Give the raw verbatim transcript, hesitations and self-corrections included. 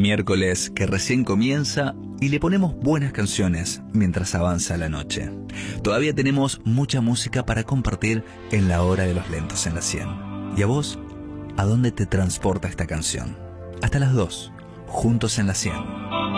miércoles que recién comienza y le ponemos buenas canciones mientras avanza la noche. Todavía tenemos mucha música para compartir en la hora de los lentos en la cien. ¿Y a vos? ¿A dónde te transporta esta canción? Hasta las dos, juntos en la cien.